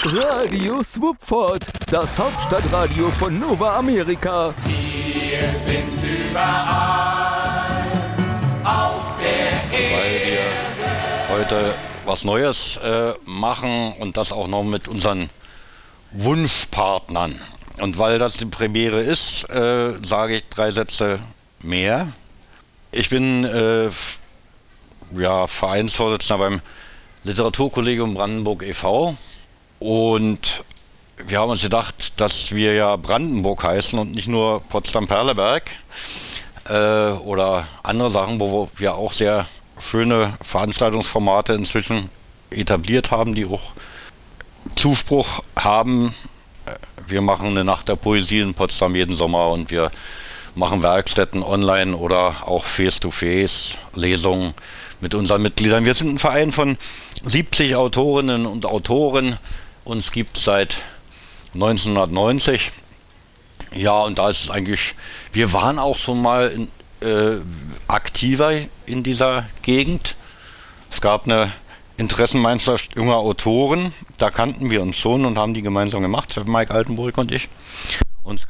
Radio Swoopford, das Hauptstadtradio von Nova Amerika. Wir sind überall auf der Erde. Weil wir heute was Neues machen und das auch noch mit unseren Wunschpartnern. Und weil das die Premiere ist, sage ich 3 Sätze mehr. Ich bin Vereinsvorsitzender beim Literaturkollegium Brandenburg e.V. Und wir haben uns gedacht, dass wir ja Brandenburg heißen und nicht nur Potsdam-Perleberg oder andere Sachen, wo wir auch sehr schöne Veranstaltungsformate inzwischen etabliert haben, die auch Zuspruch haben. Wir machen eine Nacht der Poesie in Potsdam jeden Sommer und wir machen Werkstätten online oder auch Face-to-Face Lesungen mit unseren Mitgliedern. Wir sind ein Verein von 70 Autorinnen und Autoren. Uns gibt es seit 1990. Ja, und da ist es eigentlich, wir waren auch schon mal aktiver in dieser Gegend. Es gab eine Interessengemeinschaft junger Autoren, da kannten wir uns schon und haben die gemeinsam gemacht, Mike Altenburg und ich. Und